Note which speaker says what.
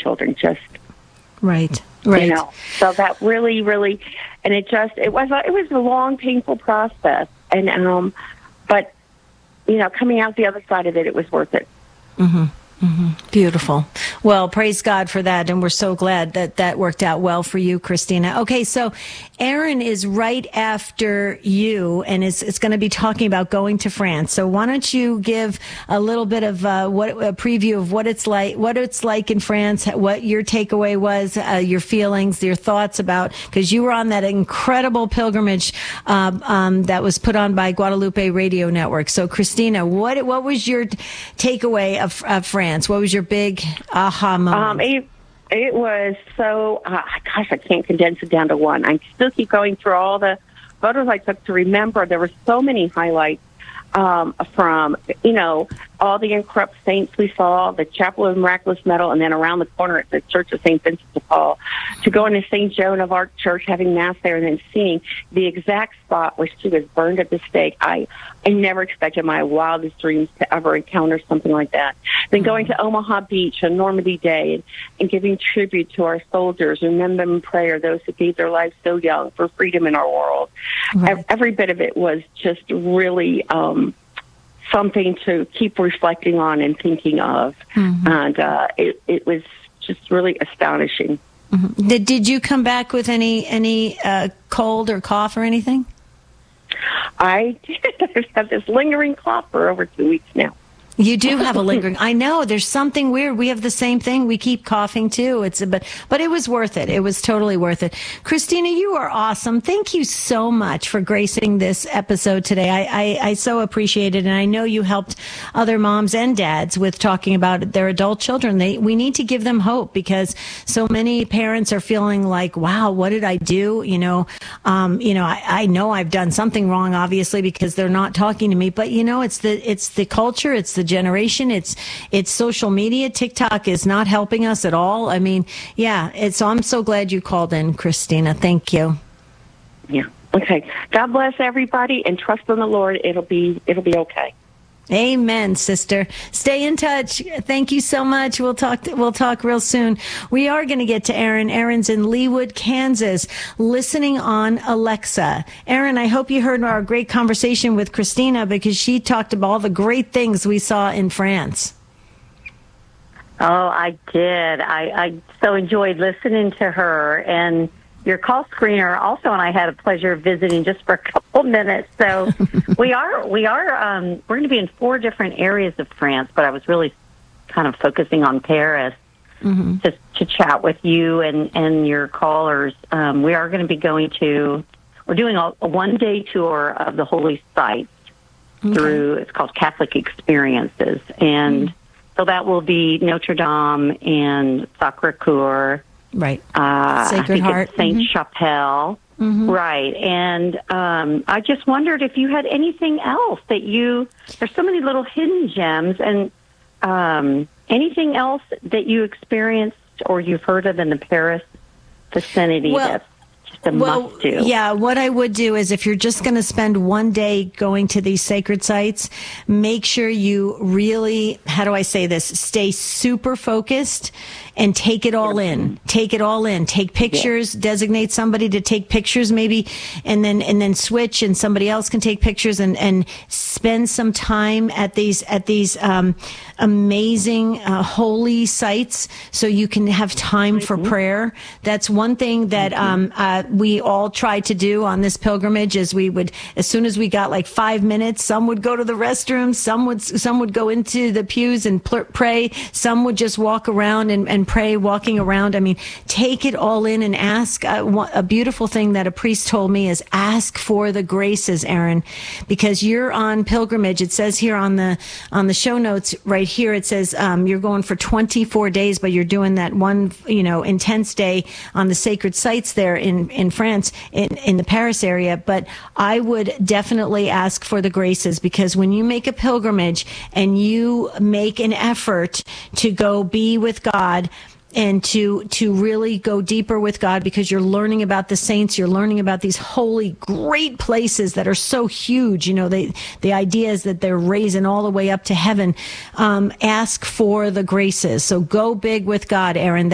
Speaker 1: children. Just
Speaker 2: right.
Speaker 1: So that really, and it was a long, painful process, and but coming out the other side of it, it was worth it.
Speaker 2: Mm-hmm. Mm-hmm. Beautiful. Well, praise God for that. And we're so glad that worked out well for you, Christina. Okay, so Aaron is right after you, and it's going to be talking about going to France. So why don't you give a little bit of a preview of what it's like in France, what your takeaway was, your feelings, your thoughts about, because you were on that incredible pilgrimage that was put on by Guadalupe Radio Network. So Christina, what was your takeaway of France? What was your big aha moment?
Speaker 1: It was so, gosh, I can't condense it down to one. I still keep going through all the photos I took to remember. There were so many highlights from, all the incorrupt saints we saw, the Chapel of Miraculous Medal, and then around the corner at the Church of St. Vincent de Paul, to go into St. Joan of Arc Church, having Mass there, and then seeing the exact spot where she was burned at the stake. I never expected in my wildest dreams to ever encounter something like that. Then going to Omaha Beach on Normandy Day and giving tribute to our soldiers, remember them in prayer, those who gave their lives so young for freedom in our world. Right. Every bit of it was just really something to keep reflecting on and thinking of. Mm-hmm. And it was just really astonishing.
Speaker 2: Mm-hmm. Did you come back with any cold or cough or anything?
Speaker 1: I did. I have this lingering cough for over 2 weeks now.
Speaker 2: You do have a lingering. I know there's something weird. We have the same thing. We keep coughing too. But it was worth it. It was totally worth it. Christina, you are awesome. Thank you so much for gracing this episode today. I so appreciate it. And I know you helped other moms and dads with talking about their adult children. We need to give them hope, because so many parents are feeling like, wow, what did I do? I know I've done something wrong, obviously, because they're not talking to me. But it's the culture. It's the generation. It's social media. TikTok is not helping us at all. I mean, so I'm so glad you called in, Christina. Thank you.
Speaker 1: Yeah. Okay. God bless everybody, and trust in the Lord. It'll be okay.
Speaker 2: Amen, sister. Stay in touch. Thank you so much. We'll talk real soon. We are going to get to Aaron. Aaron's in Leawood, Kansas, listening on Alexa. Aaron, I hope you heard our great conversation with Christina, because she talked about all the great things we saw in France.
Speaker 3: Oh, I did. I so enjoyed listening to her, and your call screener also, and I had a pleasure of visiting just for a couple minutes. So we're going to be in 4 different areas of France, but I was really kind of focusing on Paris, mm-hmm. to chat with you and your callers. We are going to be we're doing a 1-day tour of the holy sites through, it's called Catholic Experiences. And so that will be Notre Dame and Sacré-Cœur.
Speaker 2: Right.
Speaker 3: Sacred
Speaker 2: Heart.
Speaker 3: Saint Chapelle. Mm-hmm. Right. And I just wondered if you had anything else there's so many little hidden gems, and anything else that you experienced or you've heard of in the Paris vicinity that's just a must do.
Speaker 2: Yeah, what I would do is, if you're just going to spend 1 day going to these sacred sites, make sure you really, how do I say this, stay super focused and take it all in. Take it all in. Take pictures, designate somebody to take pictures maybe, and then switch, and somebody else can take pictures, and spend some time at these amazing holy sites, so you can have time for prayer. That's one thing that we all tried to do on this pilgrimage, is we would, as soon as we got like 5 minutes, some would go to the restroom, some would go into the pews and pray, some would just walk around and pray walking around. I mean, take it all in and ask. A beautiful thing that a priest told me is ask for the graces, Aaron, because you're on pilgrimage. It says here on the show notes right here, it says you're going for 24 days, but you're doing that one, intense day on the sacred sites there in France, in the Paris area. But I would definitely ask for the graces, because when you make a pilgrimage and you make an effort to go be with God, and to really go deeper with God, because you're learning about the saints, you're learning about these holy, great places that are so huge. The idea is that they're raising all the way up to heaven. Ask for the graces. So go big with God, Aaron.